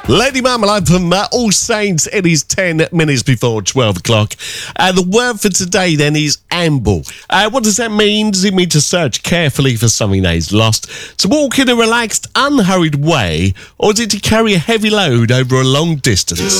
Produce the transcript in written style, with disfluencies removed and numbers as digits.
Lady Marmalade from All Saints. It is 10 minutes before 12 o'clock. The word for today then is amble. What does that mean? Does it mean to search carefully for something that is lost? To walk in a relaxed, unhurried way? Or is it to carry a heavy load over a long distance?